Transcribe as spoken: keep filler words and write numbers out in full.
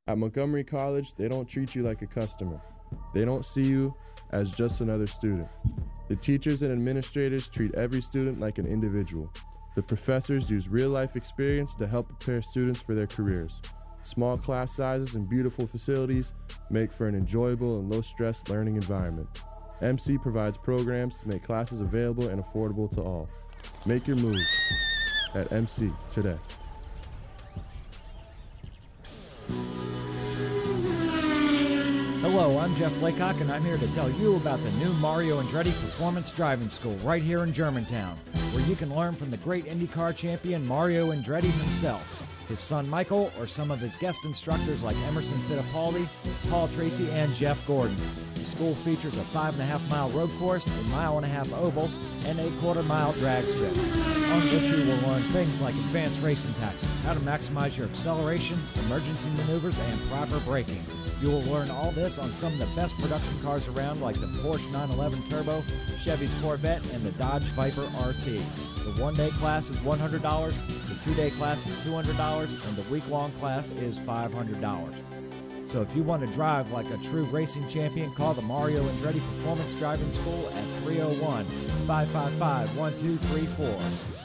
At Montgomery College, they don't treat you like a customer. They don't see you as just another student. The teachers and administrators treat every student like an individual. The professors use real-life experience to help prepare students for their careers. Small class sizes and beautiful facilities make for an enjoyable and low-stress learning environment. M C provides programs to make classes available and affordable to all. Make your move at M C today. Hello, I'm Jeff Laycock, and I'm here to tell you about the new Mario Andretti Performance Driving School right here in Germantown, where you can learn from the great IndyCar champion Mario Andretti himself, his son Michael, or some of his guest instructors like Emerson Fittipaldi, Paul Tracy, and Jeff Gordon. The school features a five and a half mile road course, a mile and a half oval, and a quarter mile drag strip, on which you will learn things like advanced racing tactics, how to maximize your acceleration, emergency maneuvers, and proper braking. You will learn all this on some of the best production cars around, like the Porsche nine eleven Turbo, Chevy's Corvette, and the Dodge Viper R T. The one-day class is one hundred dollars, the two-day class is two hundred dollars, and the week-long class is five hundred dollars. So if you want to drive like a true racing champion, call the Mario Andretti Performance Driving School at three oh one, five five five, one two three four.